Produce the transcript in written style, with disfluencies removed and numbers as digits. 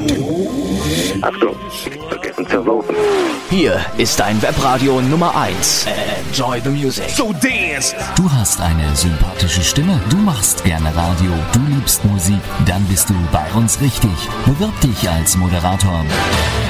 Achtung, vergessen zu voten. Hier ist dein Webradio Nummer 1. Enjoy the music. So dance! Du hast eine sympathische Stimme, du machst gerne Radio, du liebst Musik, dann bist du bei uns richtig. Bewirb dich als Moderator.